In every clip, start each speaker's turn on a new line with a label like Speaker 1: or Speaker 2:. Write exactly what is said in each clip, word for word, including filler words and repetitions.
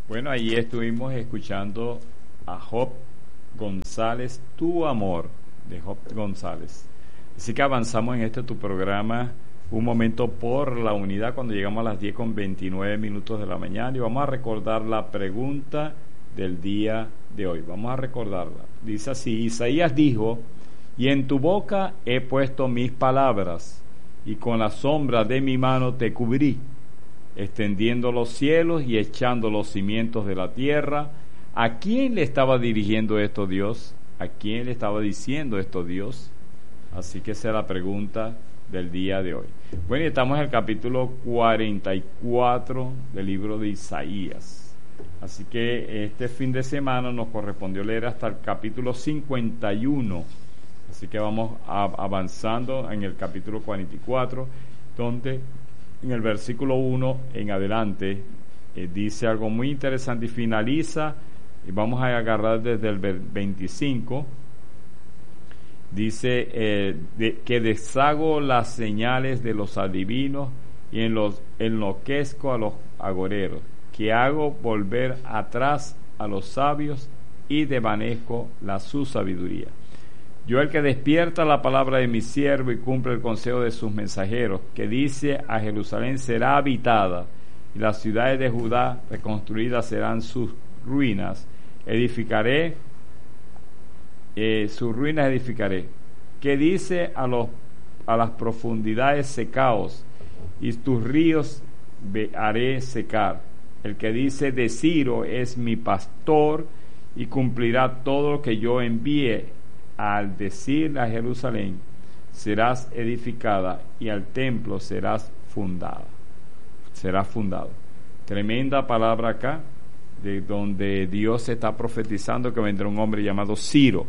Speaker 1: Bueno, ahí estuvimos escuchando a Job González, Tu Amor, de Job González. Así que avanzamos en este tu programa, Un Momento por la Unidad, cuando llegamos a las diez con veintinueve minutos de la mañana, y vamos a recordar la pregunta del día de hoy. Vamos a recordarla. Dice así: Isaías dijo: y en tu boca he puesto mis palabras, y con la sombra de mi mano te cubrí, extendiendo los cielos y echando los cimientos de la tierra. ¿A quién le estaba dirigiendo esto Dios? ¿A quién le estaba diciendo esto Dios? Así que esa es la pregunta del día de hoy. Bueno, y estamos en el capítulo cuarenta y cuatro del libro de Isaías. Así que este fin de semana nos correspondió leer hasta el capítulo cincuenta y uno. Así que vamos a, avanzando en el capítulo cuarenta y cuatro, donde en el versículo uno en adelante eh, dice algo muy interesante y finaliza, y vamos a agarrar desde el veinticinco. Dice eh, de, que deshago las señales de los adivinos y en los enloquezco a los agoreros, que hago volver atrás a los sabios y desvanezco la su sabiduría. Yo, el que despierta la palabra de mi siervo y cumple el consejo de sus mensajeros, que dice a Jerusalén será habitada, y las ciudades de Judá reconstruidas serán sus ruinas. Edificaré, eh, sus ruinas edificaré. Que dice a los a las profundidades secaos, y tus ríos haré secar. El que dice de Ciro es mi pastor, y cumplirá todo lo que yo envíe. Al decir a Jerusalén serás edificada, y al templo serás fundada. Serás fundado. Tremenda palabra acá, de donde Dios está profetizando que vendrá un hombre llamado Ciro.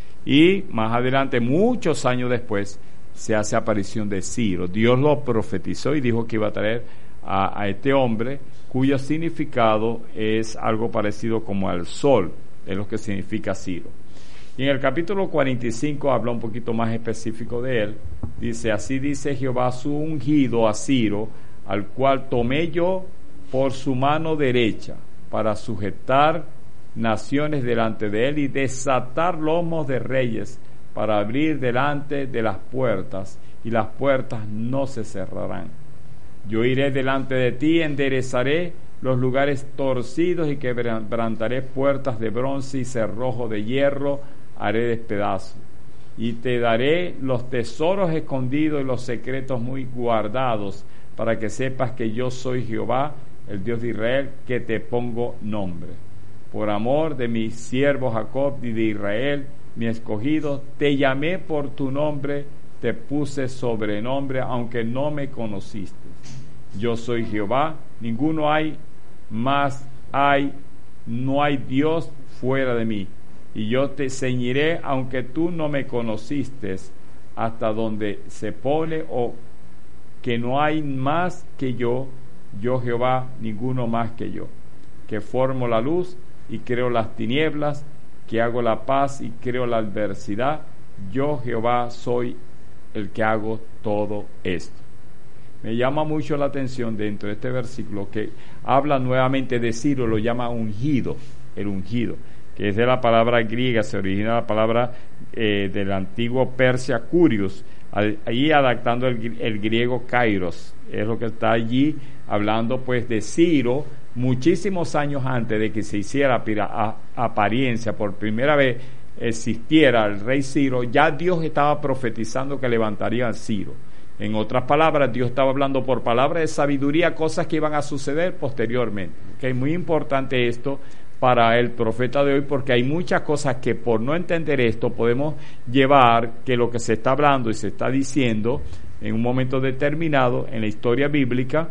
Speaker 1: Y más adelante, muchos años después, se hace aparición de Ciro. Dios lo profetizó y dijo que iba a traer a, a este hombre, cuyo significado es algo parecido como al sol, es lo que significa Ciro. Y en el capítulo cuarenta y cinco habla un poquito más específico de él. Dice: así dice Jehová su ungido a Ciro, al cual tomé yo por su mano derecha, para sujetar naciones delante de él y desatar lomos de reyes, para abrir delante de las puertas, y las puertas no se cerrarán. Yo iré delante de ti, enderezaré los lugares torcidos y quebrantaré puertas de bronce y cerrojo de hierro haré despedazo. Y te daré los tesoros escondidos y los secretos muy guardados, para que sepas que yo soy Jehová, el Dios de Israel, que te pongo nombre. Por amor de mi siervo Jacob y de Israel, mi escogido, te llamé por tu nombre, te puse sobrenombre, aunque no me conociste. Yo soy Jehová, ninguno hay más hay, no hay Dios fuera de mí. Y yo te ceñiré, aunque tú no me conociste, hasta donde se pone o que no hay más que yo, yo Jehová, ninguno más que yo, que formo la luz y creo las tinieblas, que hago la paz y creo la adversidad, yo Jehová soy el que hago todo esto. Me llama mucho la atención dentro de este versículo que habla nuevamente de Ciro, lo llama ungido, el ungido, que es de la palabra griega, se origina la palabra eh, del antiguo Persia Curios, ahí adaptando el, el griego Kairos, es lo que está allí hablando pues de Ciro, muchísimos años antes de que se hiciera a, a, apariencia, por primera vez existiera el rey Ciro, ya Dios estaba profetizando que levantaría a Ciro. En otras palabras, Dios estaba hablando por palabra de sabiduría, cosas que iban a suceder posteriormente. Que es muy importante esto para el profeta de hoy, porque hay muchas cosas que por no entender esto podemos llevar que lo que se está hablando y se está diciendo en un momento determinado en la historia bíblica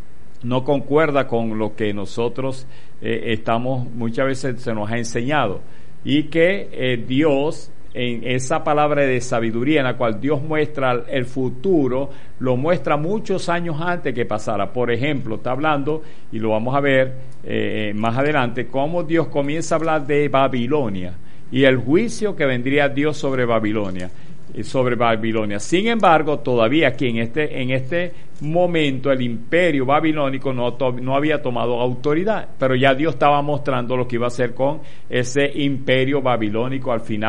Speaker 1: no concuerda con lo que nosotros eh, estamos, muchas veces se nos ha enseñado, y que eh, Dios, en esa palabra de sabiduría en la cual Dios muestra el futuro, lo muestra muchos años antes que pasara. Por ejemplo, está hablando, y lo vamos a ver eh, más adelante, cómo Dios comienza a hablar de Babilonia y el juicio que vendría Dios sobre Babilonia. sobre Babilonia. Sin embargo, todavía aquí en este, en este momento el imperio babilónico no, to, no había tomado autoridad, pero ya Dios estaba mostrando lo que iba a hacer con ese imperio babilónico al final